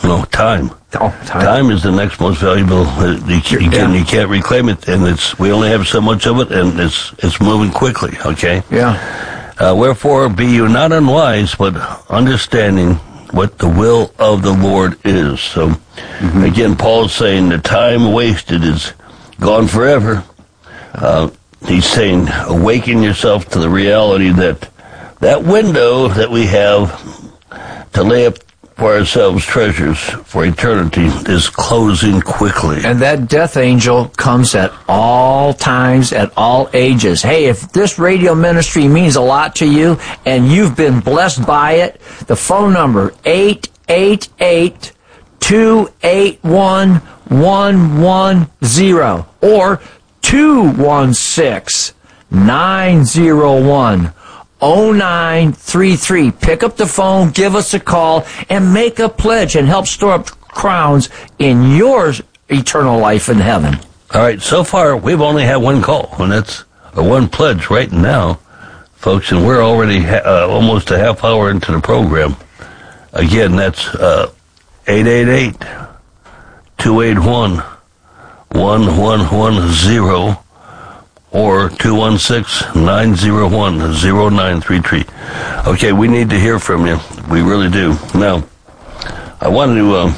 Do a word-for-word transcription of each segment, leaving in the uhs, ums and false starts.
No, time. Oh, time. Time is the next most valuable. Uh, you, you, can, Yeah. you can't reclaim it, and it's we only have so much of it, and it's it's moving quickly. Okay. Yeah. Uh, wherefore, be you not unwise, but understanding what the will of the Lord is. So, mm-hmm. again, Paul's saying the time wasted is gone forever. Uh, he's saying, awaken yourself to the reality that that window that we have to lay up for ourselves treasures for eternity is closing quickly. And that death angel comes at all times, at all ages. Hey, if this radio ministry means a lot to you and you've been blessed by it, the phone number, eight eight eight, two eight one, one one zero or two one six, nine zero one, oh nine three three. Pick up the phone, give us a call, and make a pledge and help store up crowns in your eternal life in heaven. All right, so far we've only had one call, and that's a one pledge right now, folks, and we're already ha- uh, almost a half hour into the program. Again, that's uh, eight eight eight, two eight one, one one one zero. Or two one six, nine zero one, zero nine three three. Okay, we need to hear from you. We really do. Now, I wanted to uh,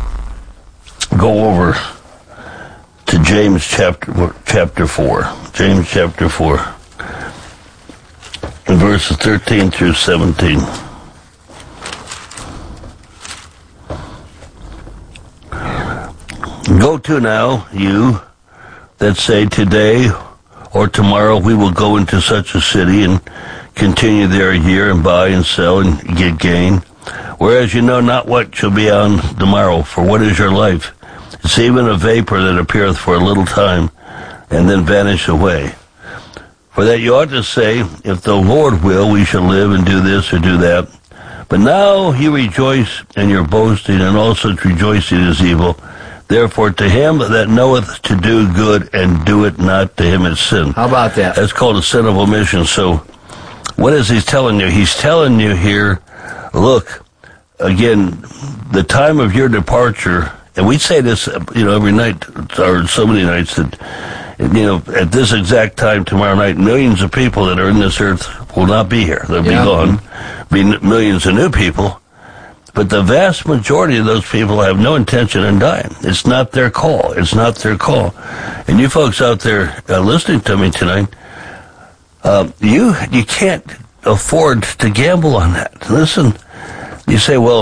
go over to James chapter chapter four. James chapter four, verses thirteen through seventeen. Go to now, you that say today or tomorrow we will go into such a city and continue there a year and buy and sell and get gain. Whereas you know not what shall be on the morrow, for what is your life? It's even a vapor that appeareth for a little time and then vanish away. For that you ought to say, if the Lord will, we shall live and do this or do that. But now you rejoice in your boasting, and all such rejoicing is evil. Therefore, to him that knoweth to do good and do it not, to him is sin. How about that? That's called a sin of omission. So, what is he telling you? He's telling you here, look, again, the time of your departure, and we say this, you know, every night, or so many nights, that, you know, at this exact time tomorrow night, millions of people that are in this earth will not be here. They'll yeah. be gone. Be millions of new people. But the vast majority of those people have no intention in dying. It's not their call. It's not their call. And you folks out there uh, listening to me tonight, uh, you you can't afford to gamble on that. Listen, you say, well,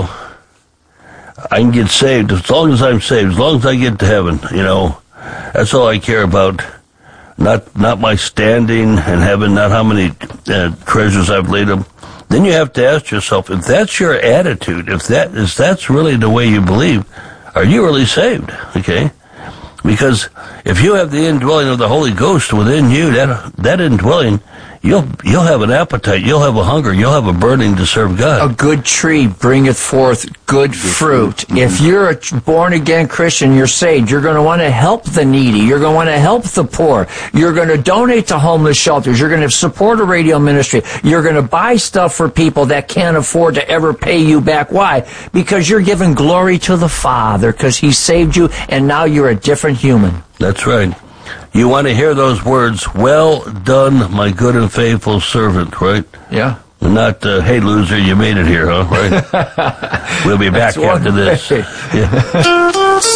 I can get saved as long as I'm saved, as long as I get to heaven. You know, that's all I care about. Not not my standing in heaven, not how many uh, treasures I've laid up. Then you have to ask yourself, if that's your attitude, if that is that's really the way you believe, are you really saved? Okay? Because if you have the indwelling of the Holy Ghost within you, that that indwelling, you'll you'll have an appetite, you'll have a hunger, you'll have a burning to serve God. A good tree bringeth forth good fruit. Mm-hmm. If you're a born-again Christian, you're saved, you're going to want to help the needy. You're going to want to help the poor. You're going to donate to homeless shelters. You're going to support a radio ministry. You're going to buy stuff for people that can't afford to ever pay you back. Why? Because you're giving glory to the Father, because He saved you, and now you're a different human. That's right. You want to hear those words, well done, my good and faithful servant, right? Yeah. Not, uh, hey, loser, you made it here, huh? Right? We'll be back after this. Yeah.